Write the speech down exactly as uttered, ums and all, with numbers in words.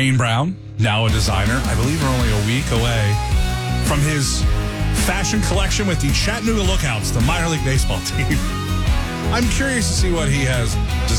Kane Brown, now a designer. I believe we're only a week away from his fashion collection with the Chattanooga Lookouts, the minor league baseball team. I'm curious to see what he has